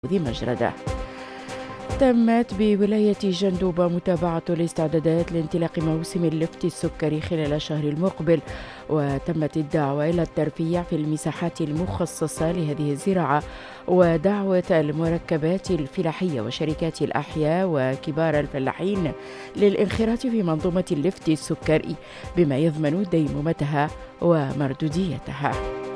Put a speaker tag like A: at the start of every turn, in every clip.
A: ذي مجردة. تمت بولاية جندوبة متابعة الاستعدادات لانطلاق موسم اللفت السكري خلال الشهر المقبل، وتمت الدعوة إلى الترفيع في المساحات المخصصة لهذه الزراعة، ودعوة المركبات الفلاحية وشركات الأحياء وكبار الفلاحين للانخراط في منظومة اللفت السكري بما يضمن ديمومتها ومردوديتها.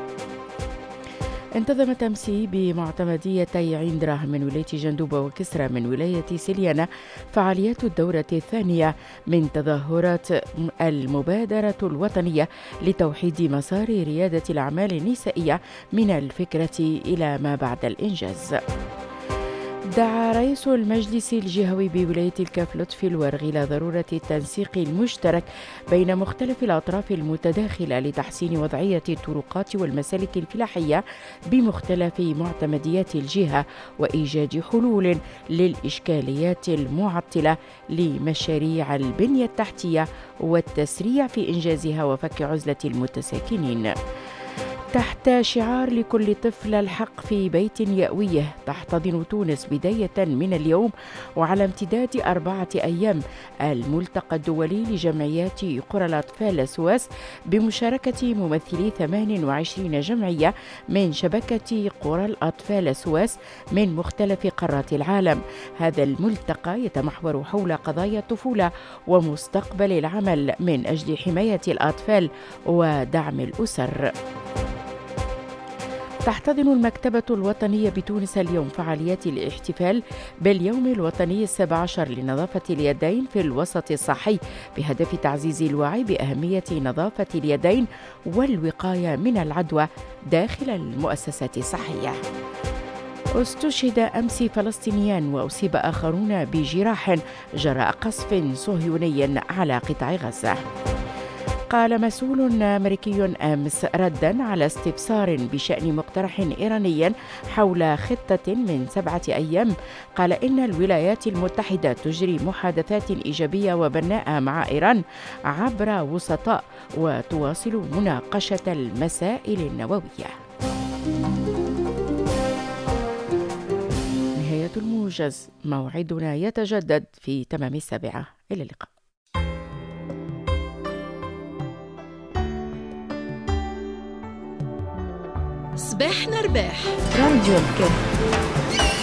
A: انتظمت أمس بمعتمديتي عندرة من ولاية جندوبة وكسرى من ولاية سليانة فعاليات الدورة الثانية من تظاهرات المبادرة الوطنية لتوحيد مسار ريادة الأعمال النسائية من الفكرة إلى ما بعد الإنجاز. دعا رئيس المجلس الجهوي بولاية الكاف لطفي الورغي إلى ضرورة التنسيق المشترك بين مختلف الأطراف المتداخلة لتحسين وضعية الطرقات والمسالك الفلاحية بمختلف معتمديات الجهة وإيجاد حلول للإشكاليات المعطلة لمشاريع البنية التحتية والتسريع في إنجازها وفك عزلة المتساكنين. تحت شعار لكل طفل الحق في بيت يأويه، تحتضن تونس بداية من اليوم وعلى امتداد 4 أيام الملتقى الدولي لجمعيات قرى الأطفال سواس بمشاركة ممثلي 28 جمعية من شبكة قرى الأطفال سواس من مختلف قارات العالم. هذا الملتقى يتمحور حول قضايا الطفولة ومستقبل العمل من أجل حماية الأطفال ودعم الأسر. تحتضن المكتبة الوطنية بتونس اليوم فعاليات الاحتفال باليوم الوطني 17 لنظافة اليدين في الوسط الصحي بهدف تعزيز الوعي بأهمية نظافة اليدين والوقاية من العدوى داخل المؤسسات الصحية. استشهد أمس فلسطينيان وأصيب آخرون بجراح جراء قصف صهيوني على قطاع غزة. قال مسؤول أمريكي أمس رداً على استفسار بشأن مقترح إيراني حول خطة من 7 أيام، قال إن الولايات المتحدة تجري محادثات إيجابية وبناءة مع إيران عبر وسطاء وتواصل مناقشة المسائل النووية. نهاية الموجز، موعدنا يتجدد في تمام 7. إلى اللقاء.
B: صباحنا رباح
A: راديو الكل.